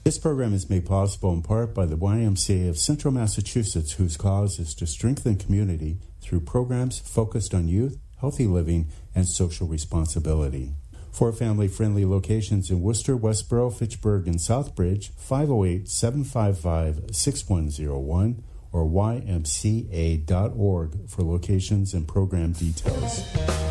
This program is made possible in part by the YMCA of Central Massachusetts, whose cause is to strengthen community through programs focused on youth, healthy living, and social responsibility. For family-friendly locations in Worcester, Westboro, Fitchburg, and Southbridge, 508-755-6101 or ymca.org for locations and program details.